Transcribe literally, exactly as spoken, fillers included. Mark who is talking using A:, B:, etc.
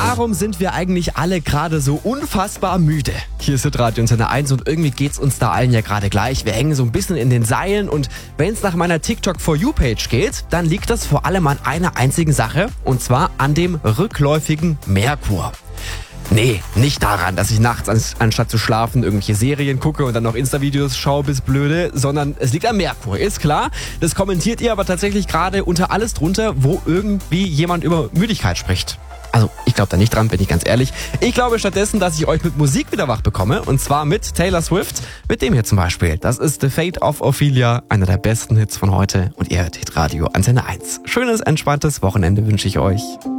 A: Warum sind wir eigentlich alle gerade so unfassbar müde? Hier ist Radio Antenne eins und irgendwie geht's uns da allen ja gerade gleich. Wir hängen so ein bisschen in den Seilen und wenn es nach meiner TikTok For You Page geht, dann liegt das vor allem an einer einzigen Sache und zwar an dem rückläufigen Merkur. Nee, nicht daran, dass ich nachts anstatt zu schlafen irgendwelche Serien gucke und dann noch Insta-Videos schaue bis blöde, sondern es liegt am Merkur, ist klar. Das kommentiert ihr aber tatsächlich gerade unter alles drunter, wo irgendwie jemand über Müdigkeit spricht. Also, ich glaube da nicht dran, bin ich ganz ehrlich. Ich glaube stattdessen, dass ich euch mit Musik wieder wach bekomme. Und zwar mit Taylor Swift, mit dem hier zum Beispiel. Das ist The Fate of Ophelia, einer der besten Hits von heute. Und ihr hört Radio Antenne eins. Schönes, entspanntes Wochenende wünsche ich euch.